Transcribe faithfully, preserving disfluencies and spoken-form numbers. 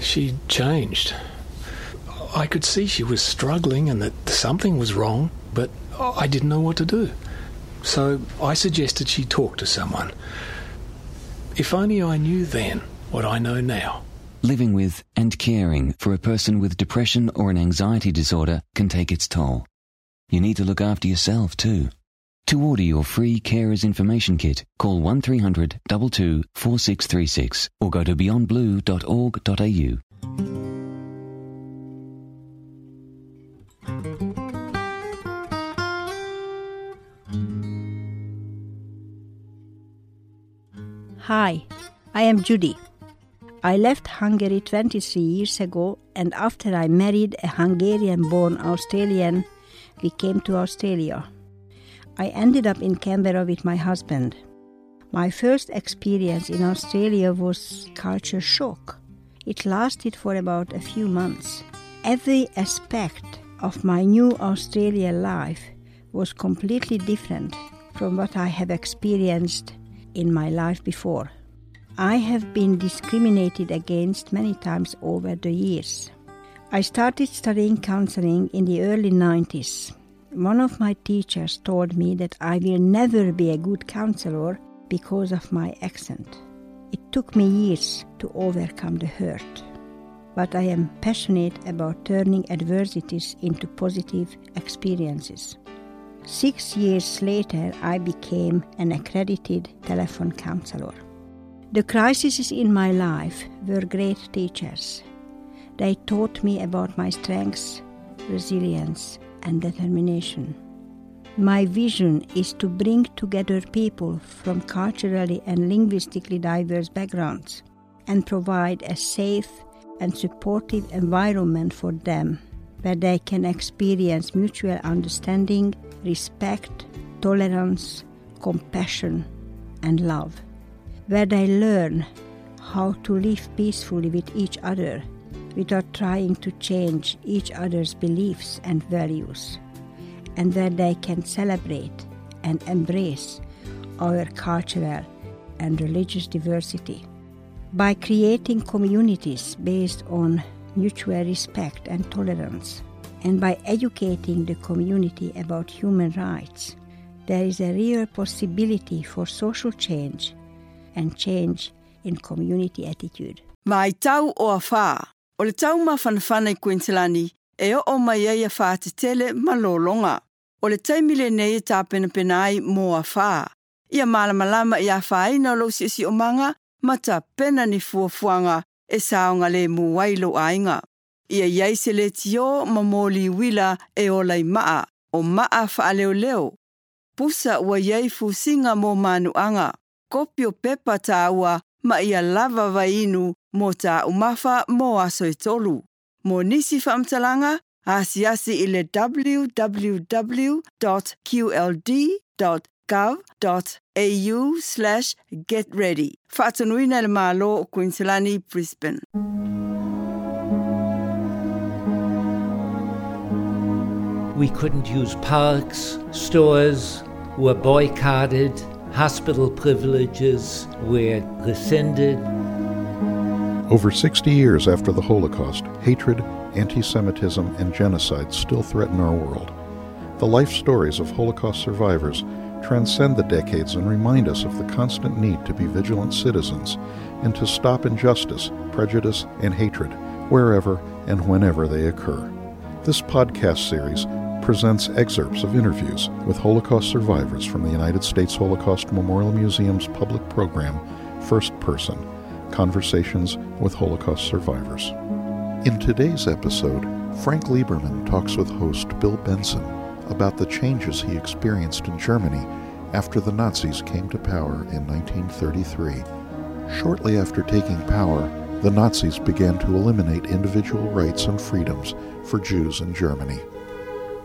She changed. I could see she was struggling and that something was wrong, but I didn't know what to do. So I suggested she talk to someone. If only I knew then what I know now. Living with and caring for a person with depression or an anxiety disorder can take its toll. You need to look after yourself too. To order your free Carers Information Kit, call one three hundred two two four six three six or go to beyond blue dot org dot a u. Hi, I am Judy. I left Hungary twenty-three years ago, and after I married a Hungarian-born Australian, we came to Australia. I ended up in Canberra with my husband. My first experience in Australia was culture shock. It lasted for about a few months. Every aspect of my new Australian life was completely different from what I have experienced in my life before. I have been discriminated against many times over the years. I started studying counseling in the early nineties. One of my teachers told me that I will never be a good counselor because of my accent. It took me years to overcome the hurt. But I am passionate about turning adversities into positive experiences. Six years later, I became an accredited telephone counselor. The crises in my life were great teachers. They taught me about my strengths, resilience, and determination. My vision is to bring together people from culturally and linguistically diverse backgrounds and provide a safe and supportive environment for them where they can experience mutual understanding, respect, tolerance, compassion, and love. Where they learn how to live peacefully with each other without trying to change each other's beliefs and values, and where they can celebrate and embrace our cultural and religious diversity. By creating communities based on mutual respect and tolerance, and by educating the community about human rights, there is a real possibility for social change and change in community attitude. Mai tau o a whā. O le tau mawhanawhana i Queenslandi, e o o mai ai a whā te tele malolonga. O le taimile nei e tā pena ai mō a whā. Ia malamalama i a whāina o lo si si o manga, ma tā pena ni fuafuanga e saonga le mu wailo ainga. Ia iai se le tio ma mōli wila e o lai maa, o maa wha leo leo. Pusa ua iai fusinga mō manuanga. Kopi o pepa tā ua ma ia lava wainu mō tā umafa mō aso e tolu. Mō nisi whaamtalanga, asi asi i le w w w dot q l d dot gov dot a u slash get ready. Whaatanuina le mālo o Queenslandi, Brisbane. We couldn't use parks, stores were boycotted, hospital privileges were rescinded. Over sixty years after the Holocaust, hatred, anti-Semitism, and genocide still threaten our world. The life stories of Holocaust survivors transcend the decades and remind us of the constant need to be vigilant citizens and to stop injustice, prejudice, and hatred wherever and whenever they occur. This podcast series presents excerpts of interviews with Holocaust survivors from the United States Holocaust Memorial Museum's public program, First Person, Conversations with Holocaust Survivors. In today's episode, Frank Lieberman talks with host Bill Benson about the changes he experienced in Germany after the Nazis came to power in nineteen thirty-three. Shortly after taking power, the Nazis began to eliminate individual rights and freedoms for Jews in Germany.